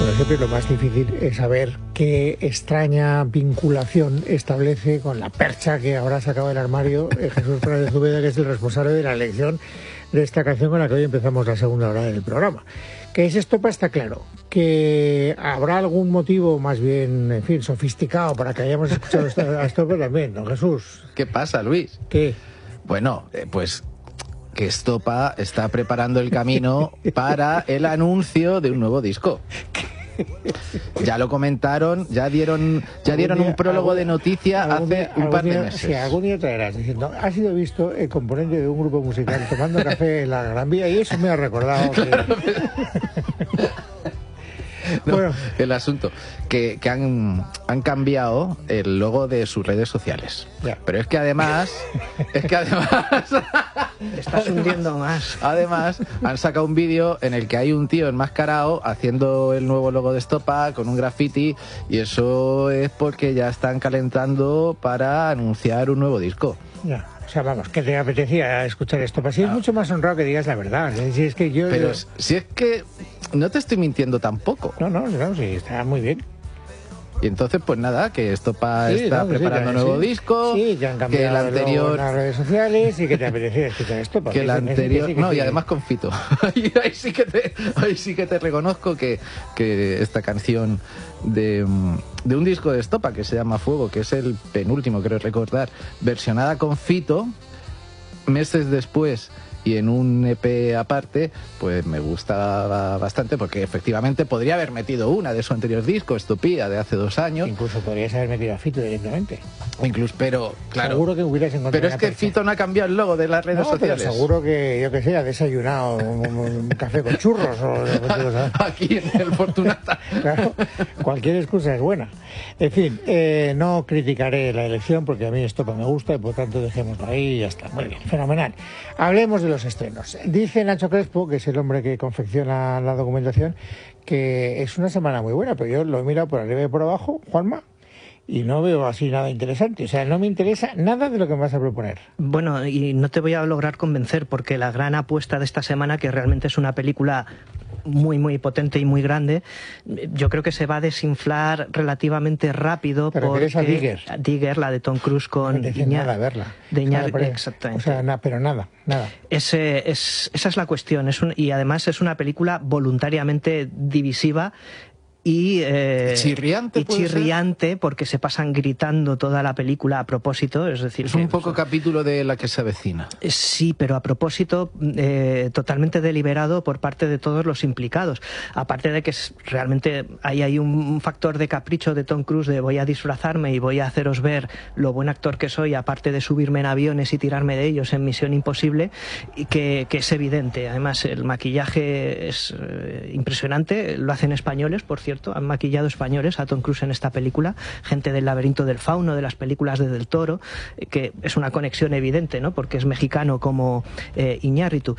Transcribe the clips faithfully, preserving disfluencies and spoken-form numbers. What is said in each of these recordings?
Bueno, siempre lo más difícil es saber qué extraña vinculación establece con la percha que habrá sacado del armario eh, Jesús Fernández Úbeda, que es el responsable de la elección de esta canción con la que hoy empezamos la segunda hora del programa. ¿Qué es Estopa? Está claro. Que habrá algún motivo más bien, en fin, sofisticado para que hayamos escuchado a Estopa también, ¿no, Jesús? ¿Qué pasa, Luis? ¿Qué? Bueno, eh, pues que Estopa está preparando el camino para el anuncio de un nuevo disco. Ya lo comentaron, ya dieron ya dieron día, un prólogo algún, de noticia hace día, un par de día, meses. Sí, algún día traerás diciendo, ha sido visto el componente de un grupo musical tomando café en la Gran Vía, y eso me ha recordado que... Claro, pero... No, bueno. El asunto, que, que han, han cambiado el logo de sus redes sociales. Ya. Pero es que además, es que además... Te estás hundiendo más. Además, han sacado un vídeo en el que hay un tío enmascarado haciendo el nuevo logo de Estopa con un graffiti, y eso es porque ya están calentando para anunciar un nuevo disco. Ya. O sea, vamos, que te apetecía escuchar esto. Pero sí es mucho más honrado que digas la verdad. Si es que yo, Pero yo... si es que no te estoy mintiendo tampoco. No, no, no, sí, está muy bien. Y entonces, pues nada, que Estopa sí, está no, preparando un sí, nuevo sí. disco. Sí, que han cambiado que el anterior... en las redes sociales y que te apetecía escuchar esto. Que el anterior... Sí, que no, sí. Y además con Fito. ahí, ahí, sí que te, ahí sí que te reconozco que, que esta canción de, de un disco de Estopa que se llama Fuego, que es el penúltimo, creo recordar, versionada con Fito, meses después y en un E P aparte, pues me gusta bastante, porque efectivamente podría haber metido una de su anterior disco, Estopía, de hace dos años. Incluso podrías haber metido a Fito directamente. Incluso, pero claro. Seguro que hubieras encontrado. Pero es que percha. Fito no ha cambiado el logo de las redes no, sociales. Pero seguro que, yo que sé, ha desayunado un, un café con churros o aquí en el Fortunata. Claro, cualquier excusa es buena. En fin, eh, no criticaré la elección porque a mí Estopa me gusta y por tanto dejémoslo ahí y ya está. Muy bien, fenomenal. Hablemos de los estrenos. Dice Nacho Crespo, que es el hombre que confecciona la documentación, que es una semana muy buena, pero yo lo he mirado por arriba y por abajo, Juanma, y no veo así nada interesante. O sea, no me interesa nada de lo que me vas a proponer. Bueno, y no te voy a lograr convencer, porque la gran apuesta de esta semana, que realmente es una película muy, muy potente y muy grande, yo creo que se va a desinflar relativamente rápido. ¿Te refieres a Digger? Digger, la de Tom Cruise con no Iñar, nada verla. De Iñar, o sea, exactamente. O sea, na, pero nada, nada. Ese, es, esa es la cuestión. Es un, y además es una película voluntariamente divisiva y, eh, chirriante, y chirriante porque se pasan gritando toda la película a propósito, es decir, es que, un poco o sea, capítulo de La que se avecina. Sí, pero a propósito, eh, totalmente deliberado por parte de todos los implicados. Aparte de que es, realmente ahí hay un factor de capricho de Tom Cruise de voy a disfrazarme y voy a haceros ver lo buen actor que soy, aparte de subirme en aviones y tirarme de ellos en Misión Imposible, y que, que es evidente. Además, el maquillaje es eh, impresionante, lo hacen españoles, por cierto. Han maquillado españoles a Tom Cruise en esta película, gente del Laberinto del Fauno, de las películas de Del Toro, que es una conexión evidente, ¿no? Porque es mexicano como eh, Iñárritu.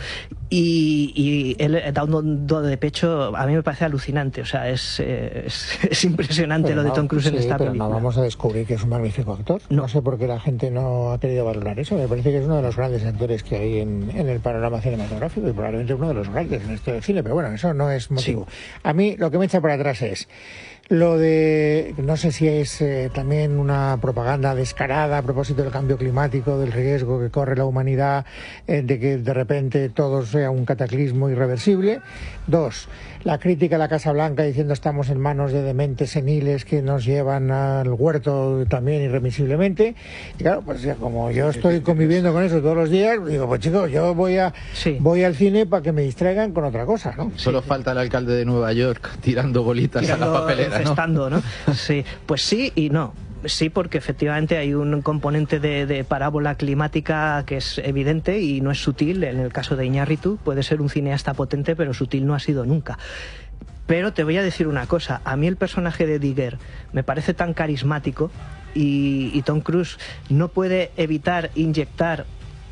Y, y él da un do de pecho, a mí me parece alucinante, o sea, es, eh, es, es impresionante pero lo no, de Tom Cruise sí, en esta pero película. No vamos a descubrir que es un magnífico actor. No. no sé por qué la gente no ha querido valorar eso. Me parece que es uno de los grandes actores que hay en, en el panorama cinematográfico y probablemente uno de los grandes en este cine, pero bueno, eso no es motivo. Sí. A mí lo que me echa para atrás es lo de, no sé si es eh, también una propaganda descarada a propósito del cambio climático, del riesgo que corre la humanidad, eh, de que de repente todo sea un cataclismo irreversible. Dos, la crítica a la Casa Blanca diciendo estamos en manos de dementes seniles que nos llevan al huerto también irremisiblemente. Y claro, pues ya como yo estoy conviviendo con eso todos los días, digo, pues chicos, yo voy a sí. voy al cine para que me distraigan con otra cosa, ¿no? Solo sí. falta el alcalde de Nueva York tirando bolitas tirando a la papelera, ¿no? Estando, ¿no? Sí, pues sí y no. Sí, porque efectivamente hay un componente de, de parábola climática que es evidente y no es sutil. En el caso de Iñárritu puede ser un cineasta potente, pero sutil no ha sido nunca. Pero te voy a decir una cosa, a mí el personaje de Digger me parece tan carismático y, y Tom Cruise no puede evitar inyectar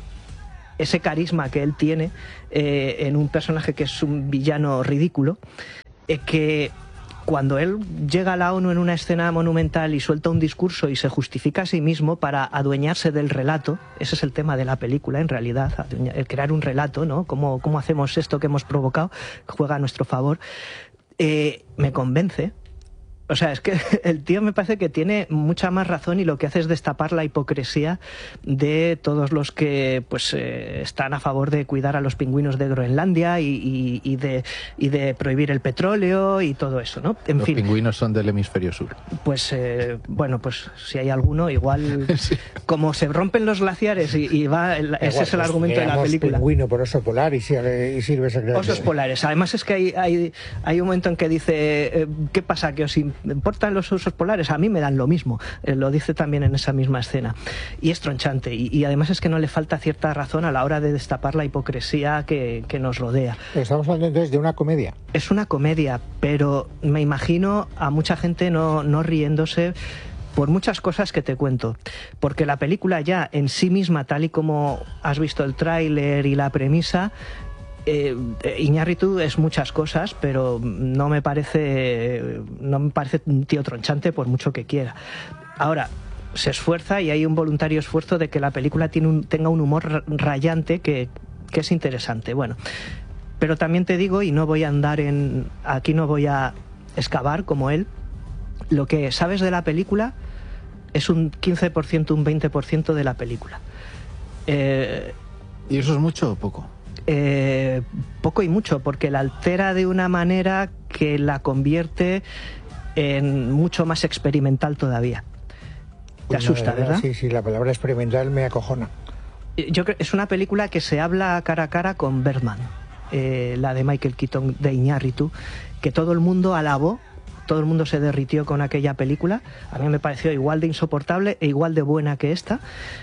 ese carisma que él tiene eh, en un personaje que es un villano ridículo, eh, que cuando él llega a la ONU en una escena monumental y suelta un discurso y se justifica a sí mismo para adueñarse del relato, ese es el tema de la película en realidad, el crear un relato, ¿no? ¿Cómo, cómo hacemos esto que hemos provocado? Juega a nuestro favor. eh, me convence. O sea, es que el tío me parece que tiene mucha más razón y lo que hace es destapar la hipocresía de todos los que pues eh, están a favor de cuidar a los pingüinos de Groenlandia y, y, y, de, y de prohibir el petróleo y todo eso, ¿no? En los fin, pingüinos son del hemisferio sur. Pues, eh, bueno, pues si hay alguno, igual, sí. Como se rompen los glaciares y, y va, el, ese es el pues, argumento de la película. Pingüino por oso polar y sirve, y sirve osos polares. Además es que hay, hay, hay un momento en que dice, eh, ¿qué pasa? ¿Que os importan los osos polares? A mí me dan lo mismo. Eh, lo dice también en esa misma escena. Y es tronchante. Y, y además es que no le falta cierta razón a la hora de destapar la hipocresía que, que nos rodea. Estamos hablando entonces de una comedia. Es una comedia, pero me imagino a mucha gente no, no riéndose por muchas cosas que te cuento. Porque la película ya en sí misma, tal y como has visto el tráiler y la premisa, Eh, Iñárritu es muchas cosas, pero no me parece no me parece un tío tronchante por mucho que quiera. Ahora, se esfuerza y hay un voluntario esfuerzo de que la película tiene un, tenga un humor rayante que, que es interesante. Bueno, pero también te digo, y no voy a andar en... aquí no voy a excavar como él, lo que sabes de la película es un quince por ciento, un veinte por ciento de la película. Eh, ¿Y eso es mucho o poco? Eh, poco y mucho, porque la altera de una manera que la convierte en mucho más experimental todavía. Te Uy, asusta, no, verdad, ¿verdad? Sí, sí, la palabra experimental me acojona. Yo creo es una película que se habla cara a cara con Birdman, eh, la de Michael Keaton de Iñárritu, que todo el mundo alabó, todo el mundo se derritió con aquella película. A mí me pareció igual de insoportable e igual de buena que esta.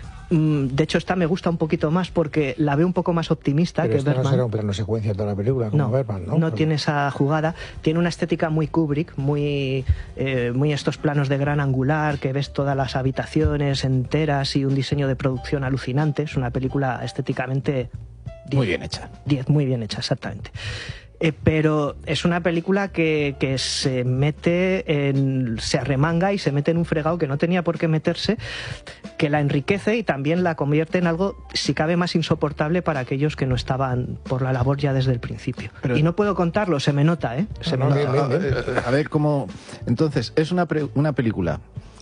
De hecho, esta me gusta un poquito más porque la veo un poco más optimista. Pero que esta Birdman. No será un plano secuencia toda la película, como no, Birdman, ¿no? No tiene esa jugada. Tiene una estética muy Kubrick, muy, eh, muy estos planos de gran angular, que ves todas las habitaciones enteras y un diseño de producción alucinante. Es una película estéticamente... diez, muy bien hecha. diez, muy bien hecha, exactamente. Eh, pero es una película que, que se mete en, se arremanga y se mete en un fregado que no tenía por qué meterse, que la enriquece y también la convierte en algo, si cabe, más insoportable para aquellos que no estaban por la labor ya desde el principio. Pero, y no puedo contarlo, se me nota, ¿eh? Se no, me no, nota. Bien, bien, bien. A ver cómo... Entonces, es una, pre... una película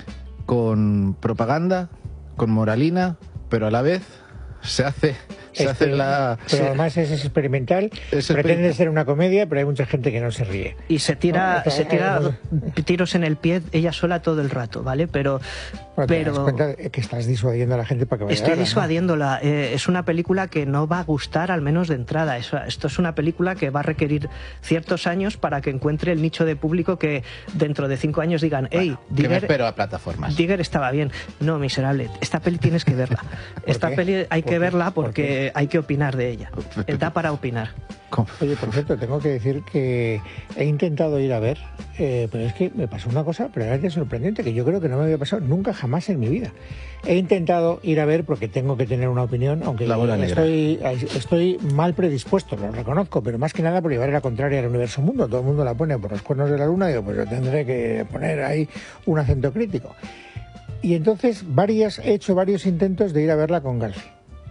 con propaganda, con moralina, pero a la vez se hace... Se hace la... Pero además es experimental, es pretende exper... ser una comedia, pero hay mucha gente que no se ríe. Y se tira, no, se tira tiros en el pie ella sola todo el rato, ¿vale? Pero... Bueno, pero... te das cuenta que estás disuadiendo a la gente para que vaya Estoy a verla, disuadiéndola. ¿no? Eh, es una película que no va a gustar, al menos de entrada. Eso, esto es una película que va a requerir ciertos años para que encuentre el nicho de público que dentro de cinco años digan, hey, bueno, Digger, me espero a plataformas. Digger estaba bien. No, miserable. Esta peli tienes que verla. Esta qué? peli hay que ¿Por verla ¿Por porque hay que opinar de ella. Da para opinar. ¿Cómo? Oye, por cierto, tengo que decir que he intentado ir a ver, eh, pero es que me pasó una cosa realmente sorprendente, que yo creo que no me había pasado nunca jamás en mi vida. He intentado ir a ver porque tengo que tener una opinión, aunque La bola estoy, estoy mal predispuesto, lo reconozco, pero más que nada por llevar la contraria al universo mundo. Todo el mundo la pone por los cuernos de la luna y digo, pues yo tendré que poner ahí un acento crítico. Y entonces varias, he hecho varios intentos de ir a verla con Galfi.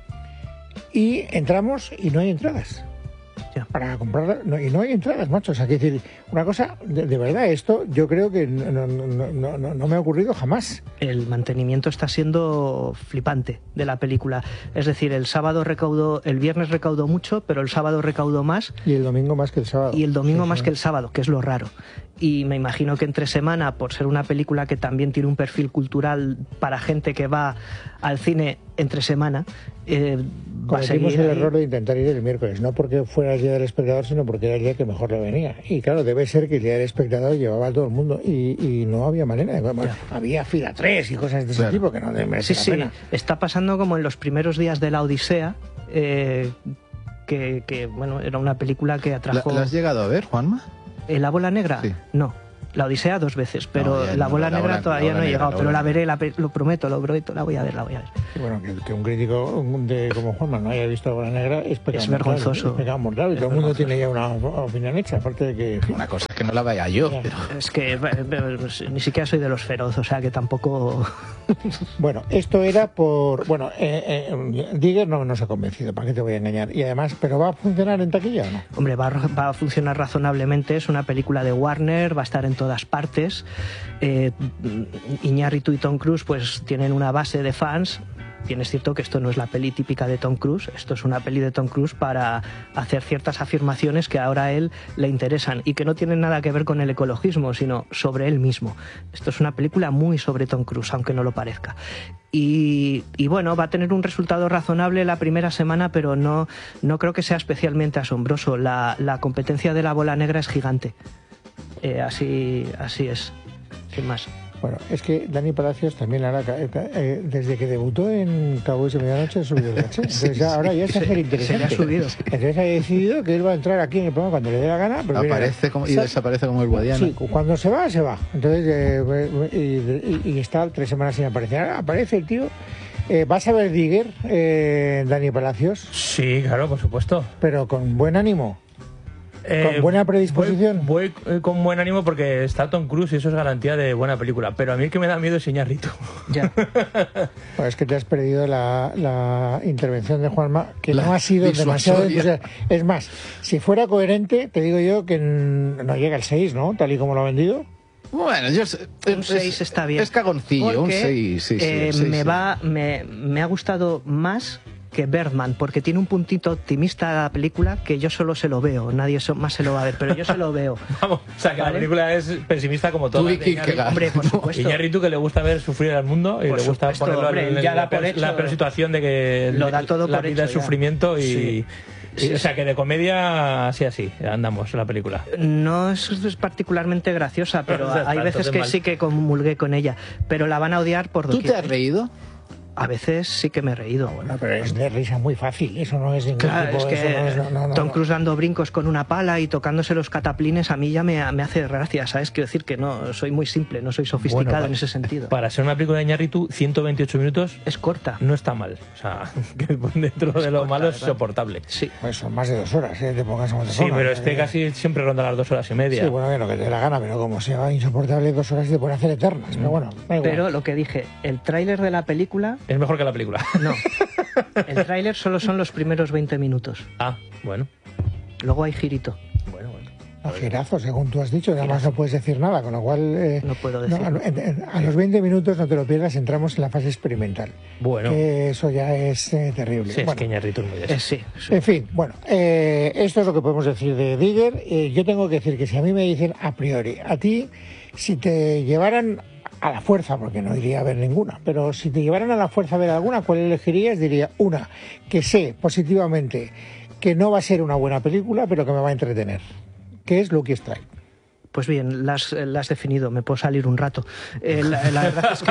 Y entramos y no hay entradas. Ya. Para comprarla, no, y no hay entradas, macho. O sea, que decir, una cosa, de, de verdad, esto yo creo que no, no, no, no, no me ha ocurrido jamás. El mantenimiento está siendo flipante de la película. Es decir, el sábado recaudó, el viernes recaudó mucho, pero el sábado recaudó más. Y el domingo más que el sábado. Y el domingo sí, más sí. que el sábado, que es lo raro. Y me imagino que entre semana, por ser una película que también tiene un perfil cultural para gente que va al cine entre semana, eh, va a seguir el ahí. error de intentar ir el miércoles, no porque fuera el día del espectador, sino porque era el día que mejor le venía. Y claro, debe ser que el día del espectador llevaba a todo el mundo y, y no había manera. Bueno, había fila tres y cosas de ese claro. tipo que no merece sí, la pena. Sí, está pasando como en los primeros días de la Odisea, eh, que, que bueno, era una película que atrajo... ¿La, ¿La has llegado a ver, Juanma? ¿La bola negra? Sí. No. La Odisea dos veces, pero No, ya la no, bola la negra bola- todavía la bola no he negra, llegado, la pero bola la veré, la, pe- lo prometo, lo prometo, la voy a ver, la voy a ver. Y bueno, que, que un crítico de, como Juanma no haya visto la bola negra es pecado Es mortal, vergonzoso. Es pecado mortal, y todo el mundo tiene ya una opinión hecha, aparte de que... en fin, Una cosa es que no la vaya yo, Ya. pero... Es que eh, pues, ni siquiera soy de los feroz, o sea que tampoco... Bueno, esto era por... Bueno, eh, eh, Digger no nos ha convencido, ¿para qué te voy a engañar? Y además, ¿pero va a funcionar en taquilla o no? Hombre, va, a- va a funcionar razonablemente, es una película de Warner, va a estar en todas partes. Eh, Iñárritu y Tom Cruise pues tienen una base de fans. Bien, es cierto que esto no es la peli típica de Tom Cruise, esto es una peli de Tom Cruise para hacer ciertas afirmaciones que ahora a él le interesan y que no tienen nada que ver con el ecologismo, sino sobre él mismo. Esto es una película muy sobre Tom Cruise, aunque no lo parezca. Y, y bueno, va a tener un resultado razonable la primera semana, pero no, no creo que sea especialmente asombroso. La, la competencia de la bola negra es gigante. Eh, así, así es, sin más. Bueno, es que Dani Palacios también ahora, eh, desde que debutó en Cowboys de Medianoche, ha subido el caché. Entonces ya, ahora ya se hace interesante. Se le ha subido. Entonces ha decidido que él va a entrar aquí en el programa cuando le dé la gana. Pero mira, Aparece como, y sa- desaparece como el Guadiana. Sí, cuando se va, se va. Entonces, eh, y, y- y está tres semanas sin aparecer. Ahora aparece el tío. Eh, ¿Vas a ver Digger, eh, Dani Palacios? Sí, claro, por supuesto. Pero con buen ánimo. Eh, ¿Con buena predisposición? Voy, voy, eh, con buen ánimo porque está Tom Cruise y eso es garantía de buena película. Pero a mí el que me da miedo es Iñárritu. Ya. Bueno, es que te has perdido la, la intervención de Juanma, que La no ha sido demasiado... disuasoria. o sea, es más, si fuera coherente, te digo yo que n- no llega al seis, ¿no? Tal y como lo ha vendido. Bueno, yo sé, Un seis está bien. Es cagoncillo, un Porque, seis, sí, sí. eh, un seis, me, sí. va, me, me ha gustado más que Birdman, porque tiene un puntito optimista la película que yo solo se lo veo, nadie so- más se lo va a ver, pero yo se lo veo. Vamos, o sea que ¿Vale? la película es pesimista como Tú todas. y Kierkegaard. Hombre, por supuesto. Iñárritu que le gusta ver sufrir al mundo y Por le gusta supuesto, ponerlo hombre, en, en ya la, da por peor, hecho. la peor situación de que Lo da todo la por vida hecho es ya. sufrimiento y, Sí. y- Sí, o sea que de comedia así así andamos en la película. No es, es particularmente graciosa, pero O sea, hay está, veces entonces que mal. sí que comulgué con ella, pero la van a odiar por ¿Tú doquier. te has reído? A veces sí que me he reído. No, pero es de risa muy fácil, eso no es ningún Claro, tipo... es que eso no es- no, no, no, Tom no. Cruise dando brincos con una pala y tocándose los cataplines a mí ya me, me hace gracia, ¿sabes? Quiero decir que no, soy muy simple, no soy sofisticado Bueno, pa- en ese sentido. Para ser una película de Iñárritu, ciento veintiocho minutos Es corta. no está mal. O sea, que dentro de lo corta, malo es ¿verdad? soportable. Sí. Pues son más de dos horas, ¿eh? Te pongas como te Sí, pongas, pero este eh. casi siempre ronda las dos horas y media. Sí, bueno, que lo que te dé la gana, pero como sea insoportable dos horas te pueden hacer eternas. Pero bueno, da igual. Pero lo que dije, el tráiler de la película, Es mejor que la película. no. El tráiler solo son los primeros veinte minutos. Ah, bueno. Luego hay girito. Bueno, bueno. No, girazo, según tú has dicho, además no puedes decir nada, con lo cual... eh, No puedo no, decir. a, en- en- a los veinte minutos, no te lo pierdas, entramos en la fase experimental. Bueno. Que eso ya es eh, terrible. Sí, es Bueno, que Iñárritu es muy de eso. Eh, sí, sí. en fin, bueno, eh, esto es lo que podemos decir de Digger. Eh, yo tengo que decir que si a mí me dicen a priori, a ti, si te llevaran a la fuerza, porque no iría a ver ninguna, pero si te llevaran a la fuerza a ver alguna, ¿cuál elegirías? Diría una, que sé positivamente que no va a ser una buena película, pero que me va a entretener, que es Lucky Strike. Pues bien, las has definido, me puedo salir un rato. Eh, la, la verdad es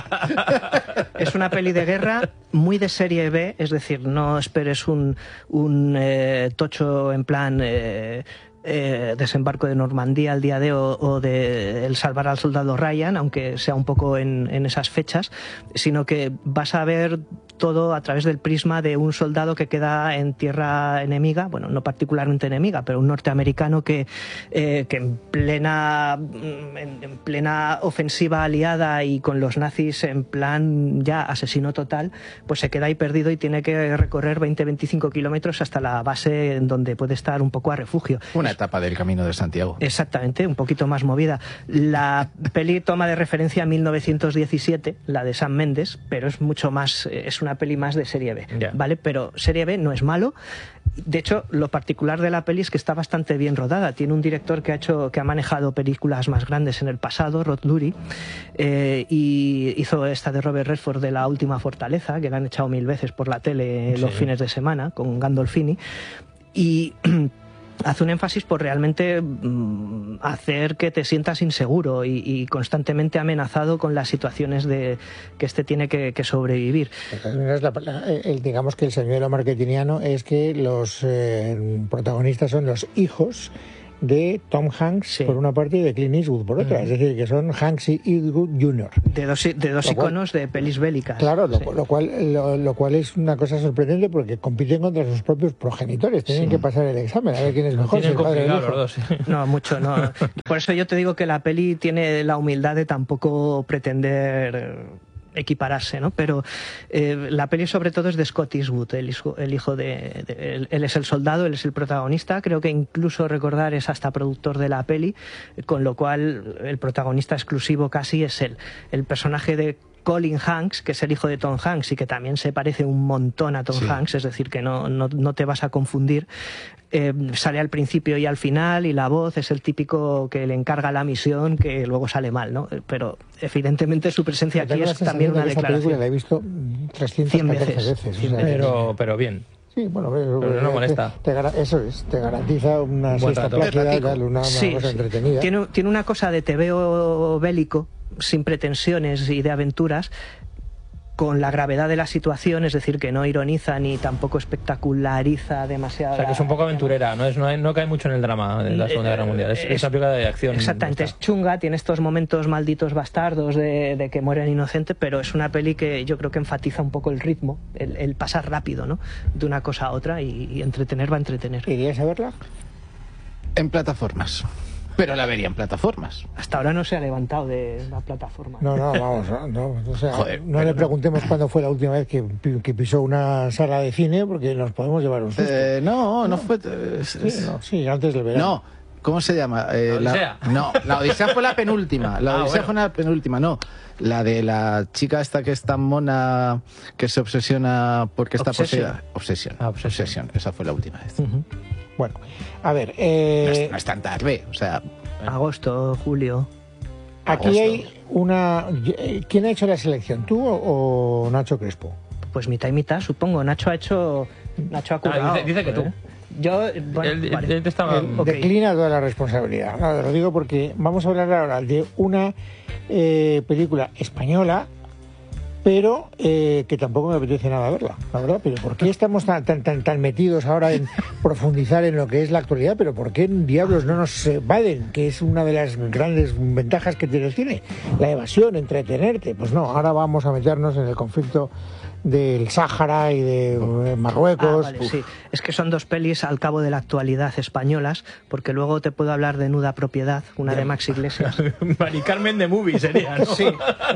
que es una peli de guerra muy de serie B, es decir, no esperes un, un eh, tocho en plan... Eh, eh, desembarco de Normandía al día de o, o de El salvar al soldado Ryan, aunque sea un poco en, en esas fechas, sino que vas a ver todo a través del prisma de un soldado que queda en tierra enemiga, bueno, no particularmente enemiga, pero un norteamericano que, eh, que en plena en, en plena ofensiva aliada y con los nazis en plan ya asesino total, pues se queda ahí perdido y tiene que recorrer veinte a veinticinco kilómetros hasta la base en donde puede estar un poco a refugio. Una etapa del Camino de Santiago. Exactamente, un poquito más movida. La peli toma de referencia a mil novecientos diecisiete, la de Sam Mendes, pero es mucho más, es una peli más de serie B, Ya. ¿vale? Pero serie B no es malo. De hecho, lo particular de la peli es que está bastante bien rodada. Tiene un director que ha hecho, que ha manejado películas más grandes en el pasado, Rod Lurie, eh, y hizo esta de Robert Redford de La última fortaleza, que la han echado mil veces por la tele los Sí. fines de semana con Gandolfini. Y hace un énfasis por realmente mm, hacer que te sientas inseguro y, y constantemente amenazado con las situaciones de que este tiene que, que sobrevivir. De todas maneras, la- la- el- digamos que el señuelo marketingiano es que los eh, protagonistas son los hijos de Tom Hanks Sí. por una parte y de Clint Eastwood por otra. Mm. Es decir, que son Hanks y Eastwood junior De dos, de dos Lo cual- iconos de pelis bélicas. Claro, lo, Sí. lo cual lo, lo cual es una cosa sorprendente porque compiten contra sus propios progenitores. Tienen Sí. que pasar el examen a ver quién es mejor. si Tienen el padre o el complicado los hijo. dos. sí. No, mucho no. Por eso yo te digo que la peli tiene la humildad de tampoco pretender eh, equipararse, ¿no? Pero eh, la peli sobre todo es de Scott Eastwood, el hijo, el hijo de, de- él, él es el soldado, él es el protagonista. Creo que incluso recordar es hasta productor de la peli, con lo cual el protagonista exclusivo casi es él. El personaje de Colin Hanks, que es el hijo de Tom Hanks y que también se parece un montón a Tom Sí. Hanks, es decir, que no, no, no te vas a confundir. Eh, sale al principio y al final y la voz es el típico que le encarga la misión que luego sale mal, ¿no? Pero evidentemente su presencia Tengo aquí la es también sensación de una que esa película declaración. la he visto trescientas Cien catorce veces. veces. Cien o sea, Pero, pero bien. Sí, bueno, pero, Pero no te- molesta. te gar- eso es, te garantiza una Un buen siesta rato. plácida, Ratico. tal, una, una Sí, cosa sí. entretenida. Tiene, tiene una cosa de tebeo bélico, sin pretensiones y de aventuras, con la gravedad de la situación, es decir, que no ironiza ni tampoco espectaculariza demasiado. O sea, que es un poco aventurera, no, es, no, no cae mucho en el drama de la Segunda Guerra Mundial. Es, es una película de acción. Exactamente, es chunga, tiene estos momentos malditos bastardos de, de que mueren inocentes, pero es una peli que yo creo que enfatiza un poco el ritmo, el, el pasar rápido, ¿no? De una cosa a otra y, y entretener va a entretener. ¿Irías a verla? En plataformas. Pero la vería en plataformas. Hasta ahora no se ha levantado de la plataforma. No, no, vamos, no, no, o sea, Joder, no pero le preguntemos cuándo fue la última vez que, pi- que pisó una sala de cine porque nos podemos llevar un susto. Eh, no, no fue... eh, es- sí, es- no, sí, antes del verano. No, ¿cómo se llama? Eh, ¿La Odisea? no, la Odisea fue la penúltima. La Ah, Odisea bueno. fue la penúltima, no. La de la chica esta que es tan mona que se obsesiona porque está Obsession. poseída. Obsesión. Ah, Obsession. Obsesión. Esa fue la última vez. Ujú. Bueno, a ver, No, eh, es, no es tan tarde, o sea... Agosto, julio. aquí agosto. hay una... ¿Quién ha hecho la selección, tú o, o Nacho Crespo? Pues mitad y mitad, supongo. Nacho ha hecho. Nacho ha currado. dice- dice que tú. ¿eh? Yo. Bueno, Él- vale. él te estaba- Él ok. declina toda la responsabilidad. No, lo digo porque vamos a hablar ahora de una eh, película española, pero eh, que tampoco me apetece nada verla, la verdad. Pero ¿por qué estamos tan, tan, tan, tan metidos ahora en profundizar en lo que es la actualidad? Pero ¿por qué diablos no nos evaden? Que es una de las grandes ventajas que tiene el cine. La evasión, entretenerte. Pues no, ahora vamos a meternos en el conflicto del Sáhara y de eh, Marruecos. Ah, vale, sí. Es que son dos pelis al cabo de la actualidad españolas, porque luego te puedo hablar de Nuda Propiedad, una de Max Iglesias. Mari Carmen de Movie sería, ¿no? Sí,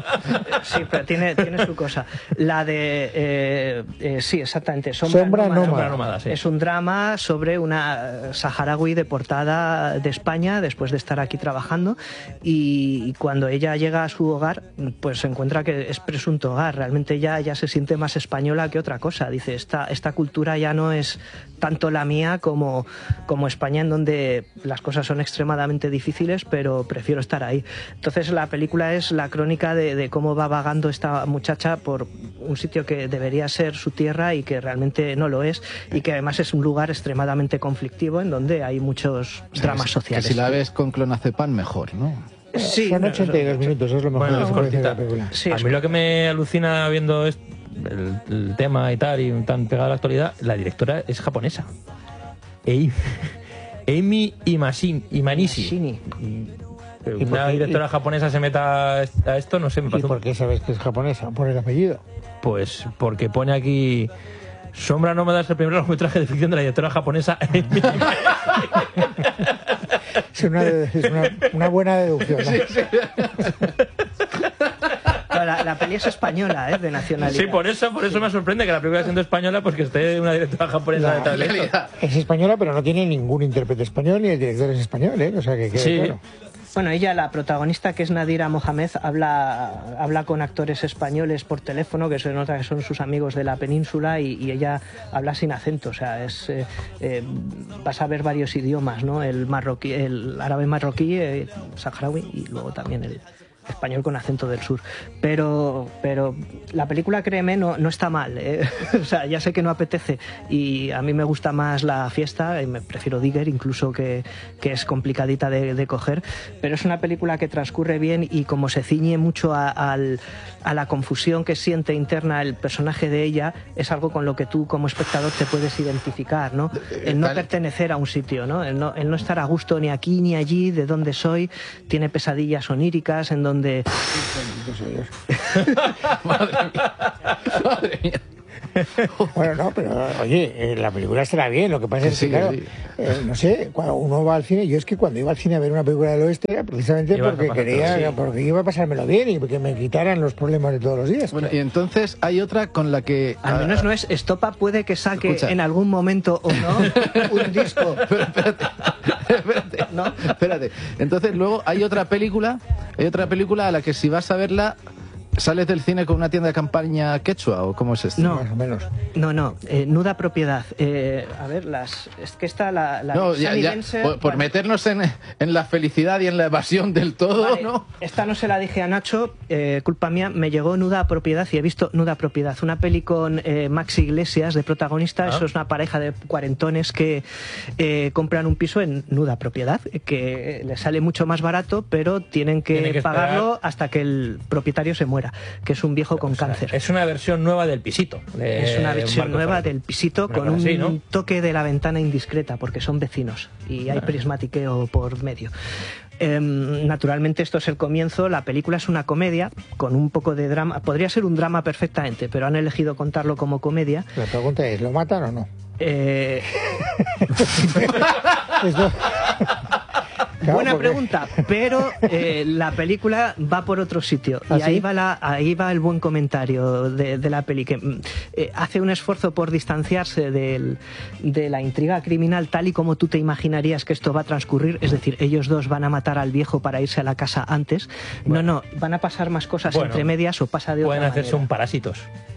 sí, pero tiene, tiene su cosa. La de... eh, eh, sí, exactamente. Sombra, Sombra Nómada. Nómada. Sombra Nómada, sí. Es un drama sobre una saharaui deportada de España después de estar aquí trabajando y, y cuando ella llega a su hogar, pues se encuentra que es presunto hogar. Realmente ella ya se siente más española que otra cosa. Dice, esta, esta cultura ya no es tanto la mía como, como España, en donde las cosas son extremadamente difíciles, pero prefiero estar ahí. Entonces la película es la crónica de, de cómo va vagando esta muchacha por un sitio que debería ser su tierra y que realmente no lo es, y que además es un lugar extremadamente conflictivo en donde hay muchos dramas que sociales. si la ves con clonazepam, mejor, ¿no? Sí, Son no, ochenta y dos minutos, es lo mejor Bueno, que es se puede decir de cortita. la película. Sí, a es mí lo que me alucina viendo est- el, el tema y tal, y tan pegado a la actualidad, la directora es japonesa. Ei- Amy Imasin- Imanishi. Shini. Que ¿Y por una qué? directora japonesa se meta a est- a esto, no sé, me ¿Y parece un- por qué sabes que es japonesa? Por el apellido. Pues porque pone aquí Sombra Nómada es el primer largometraje de ficción de la directora japonesa Amy Es una, es una, una buena deducción. ¿no? No, la, la peli es española, ¿eh? De nacionalidad. Sí, por eso, por eso me sorprende que la película siendo española, pues que esté una directora japonesa La detrás de esto. realidad. Es española, pero no tiene ningún intérprete español, ni el director es español, ¿eh? O sea, que quede Sí. claro. Bueno, ella, la protagonista, que es Nadira Mohamed, habla, habla con actores españoles por teléfono, que se nota que son sus amigos de la península, y, y ella habla sin acento. O sea, es eh, eh, vas a ver varios idiomas, ¿no? El marroquí, el árabe marroquí, eh, saharaui, y luego también el, español con acento del sur. Pero, pero la película, créeme, no, no está mal, ¿eh? O sea, ya sé que no apetece y a mí me gusta más La fiesta, y me prefiero Digger incluso, que, que es complicadita de, de coger, pero es una película que transcurre bien y como se ciñe mucho a, a, a la confusión que siente interna el personaje de ella, es algo con lo que tú como espectador te puedes identificar, ¿no? El no Vale. pertenecer a un sitio, ¿no? El, no, el no estar a gusto ni aquí ni allí, de donde soy, tiene pesadillas oníricas en donde... Madre mía. Madre mía. Bueno, no, pero oye, eh, la película estará bien. Lo que pasa es Sí, que, claro, sí. eh, no sé, cuando uno va al cine, yo es que cuando iba al cine a ver una película del oeste era precisamente Ibas a porque pasártelo, quería, sí. porque iba a pasármelo bien y que me quitaran los problemas de todos los días. Bueno, y entonces hay otra con la que... Al menos no es Estopa, puede que saque Escucha. en algún momento o no un disco. Pero espérate, espérate, ¿No? espérate. Entonces luego hay otra película, hay otra película a la que si vas a verla sales del cine con una tienda de campaña quechua o cómo es esto. No. Más o menos. No, no, eh, Nuda propiedad. Eh, a ver, las, es que está la, la No, ya, Sammy ya, Denser, por, por bueno, meternos en, en la felicidad y en la evasión del todo, vale, ¿no? esta no se la dije a Nacho, eh, culpa mía, me llegó Nuda propiedad y he visto Nuda propiedad, una peli con eh, Max Iglesias de protagonista. Ah. Eso es una pareja de cuarentones que eh, compran un piso en Nuda propiedad, que les sale mucho más barato, pero tienen que, Tienen que esperar. pagarlo hasta que el propietario se muera, que es un viejo con O sea, cáncer. es una versión nueva del Pisito. de- Es una de versión Marco nueva Ferrer. del Pisito Una con cosa un así, ¿no? toque de la ventana indiscreta, porque son vecinos y hay Ah. prismatiqueo por medio. Em, naturalmente esto es el comienzo, la película es una comedia con un poco de drama, podría ser un drama perfectamente, pero han elegido contarlo como comedia. La pregunta es, ¿lo matan o no? Eh, Esto- Claro, buena porque- pregunta, pero eh, la película va por otro sitio y ¿Ah, ahí sí? va la, ahí va el buen comentario de, de la peli, que mm, eh, hace un esfuerzo por distanciarse del- de la intriga criminal tal y como tú te imaginarías que esto va a transcurrir, es decir, ellos dos van a matar al viejo para irse a la casa antes. Bueno. No, no, van a pasar más cosas Bueno, entre medias o pasa de Pueden otra hacerse manera. un Parásitos.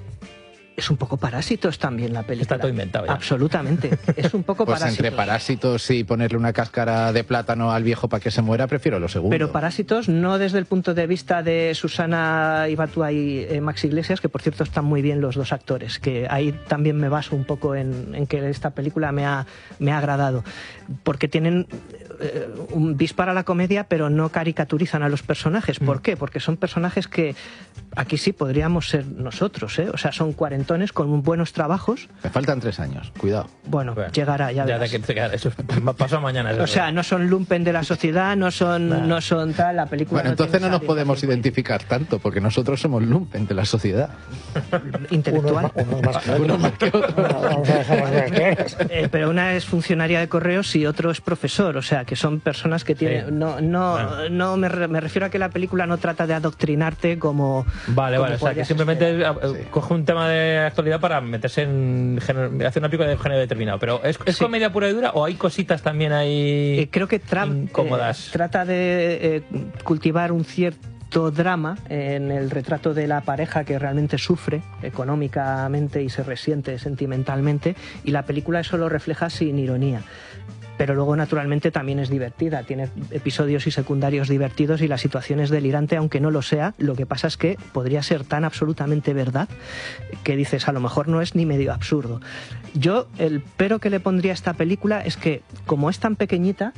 Es un poco Parásitos también la película. Está todo inventado ya. Absolutamente, es un poco Pues Parásitos. entre parásitos y ponerle una cáscara de plátano al viejo para que se muera, prefiero lo segundo. Pero Parásitos no desde el punto de vista de Susana Ibatua y eh, Max Iglesias, que por cierto están muy bien los dos actores, que ahí también me baso un poco en, en que esta película me ha, me ha agradado, porque tienen eh, un bis para la comedia, pero no caricaturizan a los personajes. ¿Por qué? Porque son personajes que aquí sí podríamos ser nosotros, ¿eh? O sea, son cuarentones con buenos trabajos. Me faltan tres años, cuidado. Bueno, Bueno, llegará, ya Ya verás. de que te queda- eso es pasado mañana. eso O es sea, verdad. no son lumpen de la sociedad, no son, Nah. no son tal, la película Bueno, entonces tiene no nos esa podemos orientación identificar tanto, porque nosotros somos lumpen de la sociedad. intelectual. Unos más, unos más que Unos otros. más que otros. Bueno, vamos a dejar las cosas claras. Eh, pero una es funcionaria de correos y otro es profesor, o sea, que son personas que tienen... Sí. No, no, Bueno. no me, re- me refiero a que la película no trata de adoctrinarte como... Vale, como vale, o sea, que podrías simplemente esperar. eh, Sí. coge un tema de actualidad para meterse en género, hacer una película de género determinado. Pero ¿es, es Sí. comedia pura y dura o hay cositas también ahí Eh, creo que tra- incómodas? eh, trata de eh, cultivar un cierto drama en el retrato de la pareja que realmente sufre económicamente y se resiente sentimentalmente, y la película eso lo refleja sin ironía. Pero luego, naturalmente, también es divertida. Tiene episodios y secundarios divertidos y la situación es delirante, aunque no lo sea. Lo que pasa es que podría ser tan absolutamente verdad que dices, a lo mejor no es ni medio absurdo. Yo, el pero que le pondría a esta película es que, como es tan pequeñita,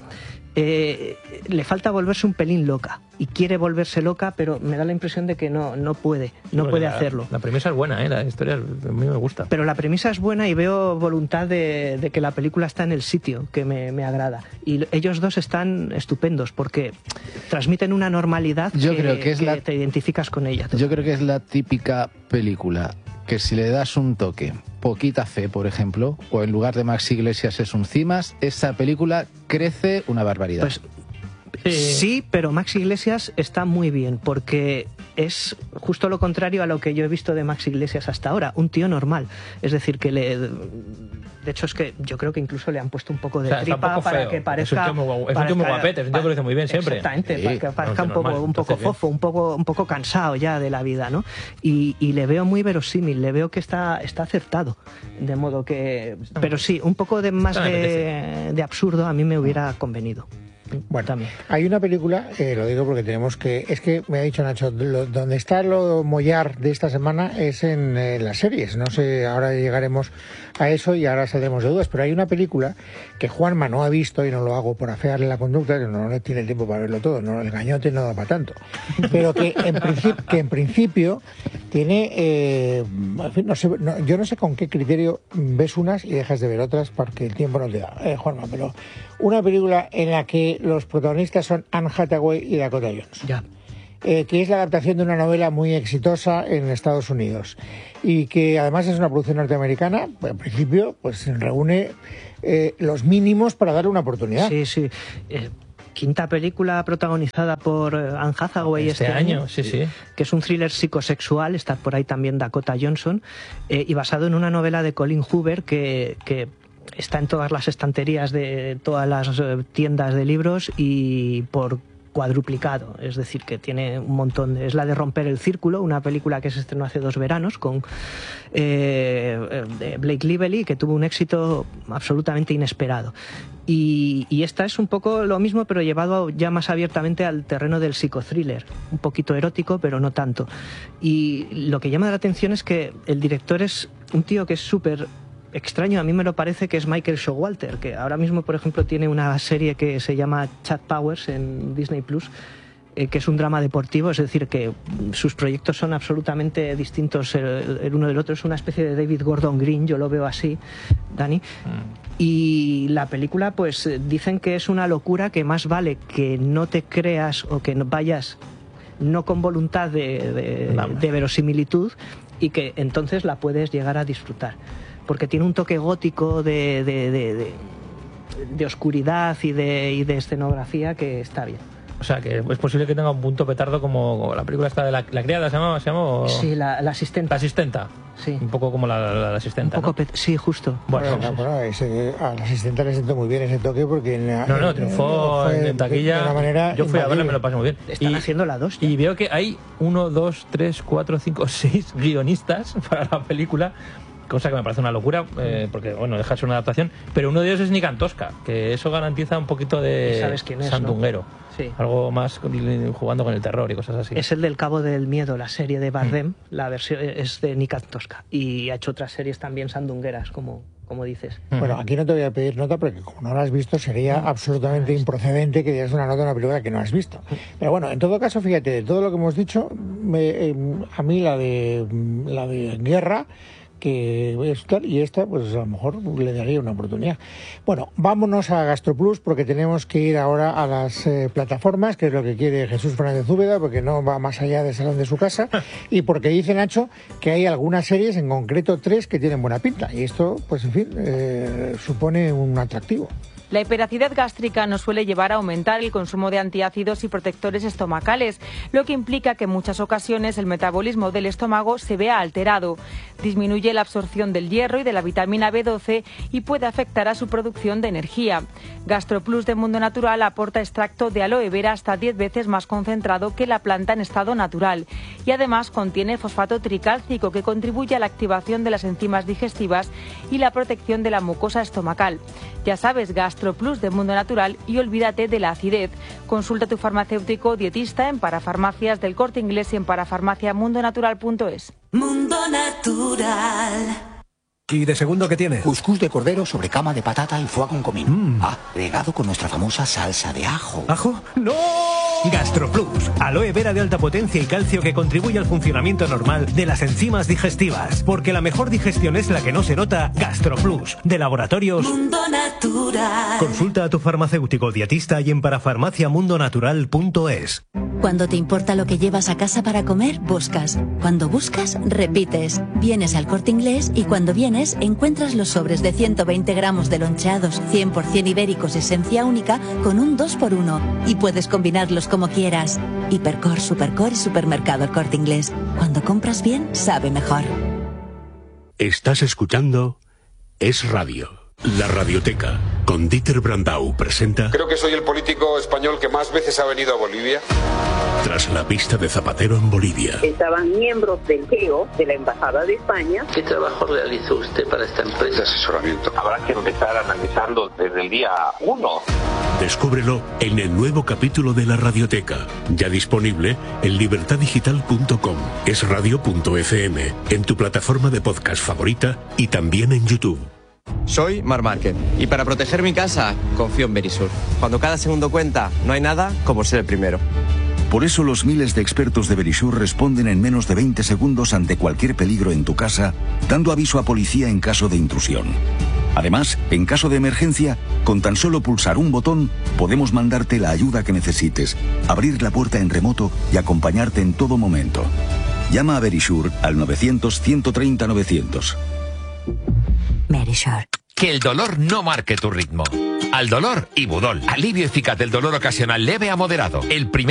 eh, le falta volverse un pelín loca. Y quiere volverse loca, pero me da la impresión de que no, no puede, no Bueno, puede la- hacerlo. La premisa es buena, ¿eh? La historia a mí me gusta. Pero la premisa es buena y veo voluntad de, de que la película está en el sitio que me, me agrada. Y ellos dos están estupendos porque transmiten una normalidad Yo que, creo que es la- te identificas con ella. Yo creo que es la típica película que si le das un toque, Poquita Fe, por ejemplo, o en lugar de Max Iglesias es un Cimas, esa película crece una barbaridad. Pues Sí. sí, pero Max Iglesias está muy bien porque es justo lo contrario a lo que yo he visto de Max Iglesias hasta ahora, un tío normal. Es decir, que le... De hecho, es que yo creo que incluso le han puesto un poco de O sea, está un tripa poco para feo. que parezca... Es un tío muy guau- es un tío muy parezca- guapete, es un tío que lo dice muy bien siempre. Exactamente, Sí. para que parezca No, un poco, normal, un poco entonces bien. fofo, un poco, un poco cansado ya de la vida, ¿no? Y, y le veo muy verosímil, le veo que está, está acertado. De modo que... Pero sí, un poco de más Está de, de absurdo a mí me hubiera convenido. Bueno, también. Hay una película, eh, lo digo porque tenemos que... Es que me ha dicho Nacho, lo, donde está lo mollar de esta semana es en eh, las series. No sé, ahora llegaremos a eso y ahora saldremos de dudas. Pero hay una película que Juanma no ha visto y no lo hago por afearle la conducta, que no, no tiene tiempo para verlo todo. No, el gañote no da para tanto. Pero que en, principio, que en principio tiene... Eh, en fin, no sé, no, yo no sé con qué criterio ves unas y dejas de ver otras porque el tiempo no te da, eh, Juanma, pero una película en la que los protagonistas son Anne Hathaway y Dakota Johnson. Ya. Eh, que es la adaptación de una novela muy exitosa en Estados Unidos y que además es una producción norteamericana, pues en principio pues reúne eh, los mínimos para darle una oportunidad. Sí, sí. Eh, quinta película protagonizada por Anne Hathaway este, este año, año, sí, sí. Que es un thriller psicosexual, está por ahí también Dakota Johnson, eh, y basado en una novela de Colin Hoover que... que está en todas las estanterías de todas las tiendas de libros y por cuadruplicado, es decir, que tiene un montón de... Es la de Romper el Círculo, una película que se estrenó hace dos veranos con eh, Blake Lively, que tuvo un éxito absolutamente inesperado. Y, y esta es un poco lo mismo, pero llevado ya más abiertamente al terreno del psicothriller, un poquito erótico, pero no tanto. Y lo que llama la atención es que el director es un tío que es súper extraño, a mí me lo parece, que es Michael Showalter, que ahora mismo, por ejemplo, tiene una serie que se llama Chad Powers en Disney Plus, eh, que es un drama deportivo, es decir, que sus proyectos son absolutamente distintos el, el uno del otro, es una especie de David Gordon Green, yo lo veo así, Dani. Mm. Y la película, pues dicen que es una locura, que más vale que no te creas o que no vayas no con voluntad de, de, de verosimilitud, y que entonces la puedes llegar a disfrutar. Porque tiene un toque gótico de, de, de, de, de oscuridad y de, y de escenografía que está bien. O sea, que es posible que tenga un punto petardo como la película esta de la, la criada, ¿se llama? ¿Se llama? Sí, la, la asistenta. La asistenta. Sí. Un poco como la, la, la asistenta, un poco ¿no? pet- Sí, justo. Bueno, bueno, bueno ese, a la asistenta le sentó muy bien ese toque porque... En la, no, no, triunfó en, en taquilla. De una manera yo fui invadible. a verla y me lo pasé muy bien. Están y, haciendo la dos. Y veo que hay uno, dos, tres, cuatro, cinco, seis guionistas para la película, cosa que me parece una locura, eh, porque, bueno, deja de ser una adaptación, pero uno de ellos es Nick Antosca, que eso garantiza un poquito de ¿sabes quién es, sandunguero. ¿no? Sí. Algo más jugando con el terror y cosas así. Es el del Cabo del Miedo, la serie de Bardem, mm. la versión es de Nick Antosca, y ha hecho otras series también sandungueras, como, como dices. Bueno, aquí no te voy a pedir nota porque como no la has visto sería mm. absolutamente improcedente que dieras una nota a una película que no has visto. Pero bueno, en todo caso, fíjate, de todo lo que hemos dicho, me, eh, a mí la de la de Guerra, que es tal, y esta pues a lo mejor le daría una oportunidad. Bueno, vámonos a GastroPlus porque tenemos que ir ahora a las eh, plataformas, que es lo que quiere Jesús Fernández Úbeda, porque no va más allá del salón de su casa, y porque dice Nacho que hay algunas series, en concreto tres, que tienen buena pinta, y esto pues en fin eh, supone un atractivo. La hiperacidez gástrica nos suele llevar a aumentar el consumo de antiácidos y protectores estomacales, lo que implica que en muchas ocasiones el metabolismo del estómago se vea alterado. Disminuye la absorción del hierro y de la vitamina B doce y puede afectar a su producción de energía. GastroPlus de Mundo Natural aporta extracto de aloe vera hasta diez veces más concentrado que la planta en estado natural y además contiene fosfato tricálcico que contribuye a la activación de las enzimas digestivas y la protección de la mucosa estomacal. Ya sabes, GastroPlus de Mundo Natural y olvídate de la acidez. Consulta a tu farmacéutico o dietista en Parafarmacias del Corte Inglés y en parafarmacia mundo natural punto es. Mundo Natural. ¿Y de segundo qué tiene? Cuscús de cordero sobre cama de patata y foie con comino. Mm. Ah, regado con nuestra famosa salsa de ajo. ¿Ajo? ¡No! GastroPlus, aloe vera de alta potencia y calcio que contribuye al funcionamiento normal de las enzimas digestivas. Porque la mejor digestión es la que no se nota. GastroPlus, de Laboratorios Mundo Natural. Consulta a tu farmacéutico dietista y en parafarmacia mundo natural punto es. Cuando te importa lo que llevas a casa para comer, buscas. Cuando buscas, repites. Vienes al Corte Inglés y cuando vienes, encuentras los sobres de ciento veinte gramos de loncheados cien por ciento ibéricos esencia única con un dos por uno. Y puedes combinarlos como quieras. Hipercor, Supercor y Supermercado El Corte Inglés. Cuando compras bien, sabe mejor. Estás escuchando Es Radio. La Radioteca, con Dieter Brandau, presenta... Creo que soy el político español que más veces ha venido a Bolivia. Tras la pista de Zapatero en Bolivia. Estaban miembros del G E O, de la Embajada de España. ¿Qué trabajo realizó usted para esta empresa? De asesoramiento. Habrá que empezar analizando desde el día uno. Descúbrelo en el nuevo capítulo de la Radioteca, ya disponible en libertad digital punto com, es radio punto efe eme, en tu plataforma de podcast favorita y también en YouTube. Soy Marc Márquez y para proteger mi casa confío en Verisur. Cuando cada segundo cuenta, no hay nada como ser el primero. Por eso los miles de expertos de Verisur responden en menos de veinte segundos ante cualquier peligro en tu casa, dando aviso a policía en caso de intrusión. Además, en caso de emergencia, con tan solo pulsar un botón, podemos mandarte la ayuda que necesites, abrir la puerta en remoto y acompañarte en todo momento. Llama a Verisur al novecientos, ciento treinta, novecientos. Verisur. Que el dolor no marque tu ritmo. Al dolor, Ibudol. Alivio eficaz del dolor ocasional leve a moderado. El primer